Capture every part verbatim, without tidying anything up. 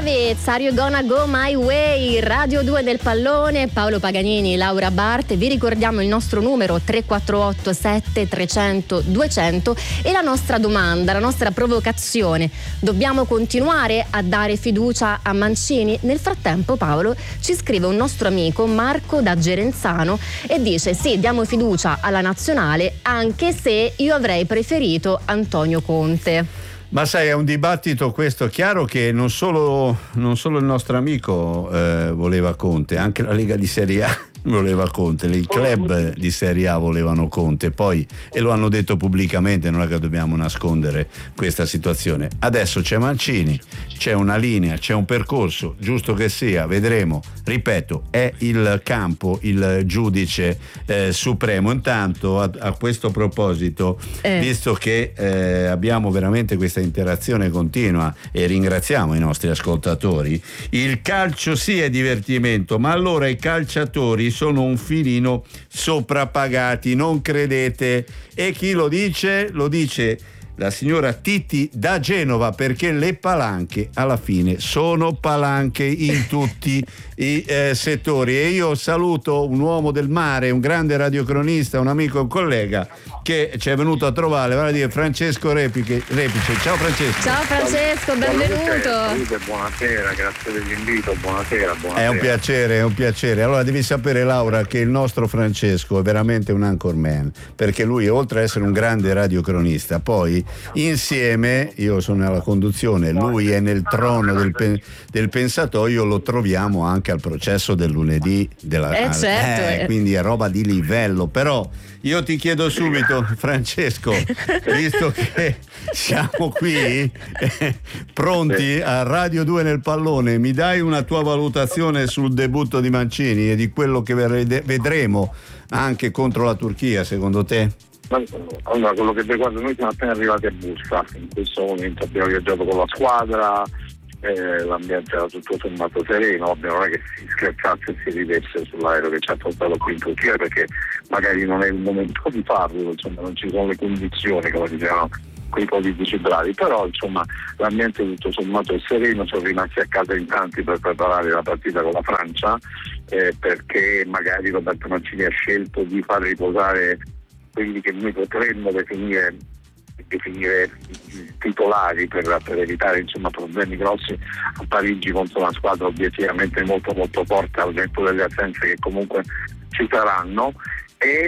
Kravitz, Are You Gonna Go My Way, Radio due del pallone, Paolo Paganini, Laura Bart. Vi ricordiamo il nostro numero tre quattro otto sette trecento duecento e la nostra domanda, la nostra provocazione: dobbiamo continuare a dare fiducia a Mancini? Nel frattempo, Paolo, ci scrive un nostro amico Marco da Gerenzano e dice: sì, diamo fiducia alla nazionale, anche se io avrei preferito Antonio Conte. Ma sai, è un dibattito questo. Chiaro che non solo, non solo il nostro amico eh, voleva Conte, anche la Lega di Serie A voleva Conte, i club di Serie A volevano Conte, poi, e lo hanno detto pubblicamente, non è che dobbiamo nascondere questa situazione. Adesso c'è Mancini, c'è una linea, c'è un percorso, giusto che sia, vedremo. Ripeto, è il campo il giudice eh, supremo. Intanto a, a questo proposito, eh. visto che eh, abbiamo veramente questa interazione continua e ringraziamo i nostri ascoltatori, il calcio sì è divertimento, ma allora i calciatori sono un filino soprappagati, non credete? E chi lo dice? Lo dice la signora Titti da Genova, perché le palanche alla fine sono palanche in tutti i eh, settori. E io saluto un uomo del mare, un grande radiocronista, un amico e un collega che ci è venuto a trovare, vale a dire Francesco Repice. Repice. Ciao Francesco. Ciao Francesco, benvenuto. Salute, buonasera, grazie dell'invito, buonasera, buonasera. È un piacere, è un piacere. Allora devi sapere, Laura, che il nostro Francesco è veramente un anchorman, perché lui, oltre ad essere un grande radiocronista, poi insieme, io sono nella conduzione, lui è nel trono del, pen, del pensatoio, lo troviamo anche al processo del lunedì della eh, certo. eh, quindi è roba di livello. Però io ti chiedo subito, Francesco, visto che siamo qui eh, pronti a Radio due nel pallone, mi dai una tua valutazione sul debutto di Mancini e di quello che vedremo anche contro la Turchia, secondo te? Allora, quello che riguarda, noi siamo appena arrivati a Busta, in questo momento abbiamo viaggiato con la squadra, eh, l'ambiente era tutto sommato sereno, ovvio non è che si scherzasse e si ridesse sull'aereo che ci ha portato qui in Turchia, perché magari non è il momento di farlo, insomma non ci sono le condizioni, come dicevano quei politici bravi, però insomma l'ambiente tutto sommato è sereno. Sono rimasti a casa in tanti per preparare la partita con la Francia, eh, perché magari Roberto Mancini ha scelto di far riposare quelli che noi potremmo definire, definire titolari per, per evitare insomma problemi grossi a Parigi contro una squadra obiettivamente molto molto forte, al netto delle assenze che comunque ci saranno. E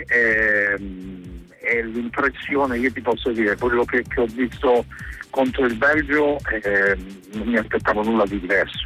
ehm, è l'impressione, io ti posso dire, quello che, che ho visto contro il Belgio, eh, non mi aspettavo nulla di diverso.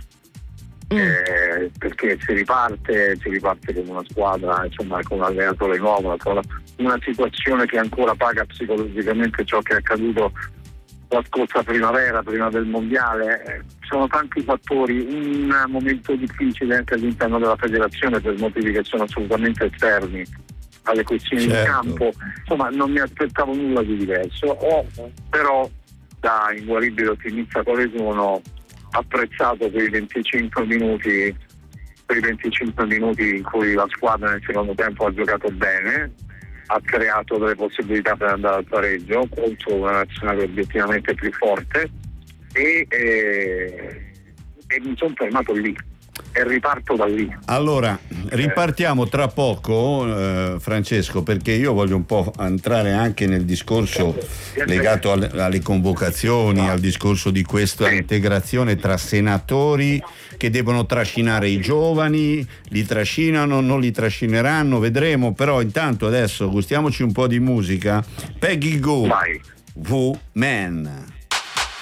Eh, perché si riparte si riparte con una squadra, insomma con un allenatore nuovo, una, una situazione che ancora paga psicologicamente ciò che è accaduto la scorsa primavera, prima del mondiale. Eh, sono tanti fattori, un momento difficile anche all'interno della federazione per motivi che sono assolutamente esterni alle questioni certo. di campo. Insomma non mi aspettavo nulla di diverso. Ho però da inguaribile ottimista quale sono apprezzato per i venticinque minuti per i venticinque minuti in cui la squadra nel secondo tempo ha giocato bene, ha creato delle possibilità per andare al pareggio contro una nazionale obiettivamente più forte e, e, e mi sono fermato lì e riparto da lì. Allora ripartiamo tra poco, eh, Francesco, perché io voglio un po' entrare anche nel discorso legato alle, alle convocazioni, al discorso di questa integrazione tra senatori che devono trascinare i giovani, li trascinano, non li trascineranno, vedremo. Però intanto adesso gustiamoci un po' di musica. Peggy Gou, Vai. Woman.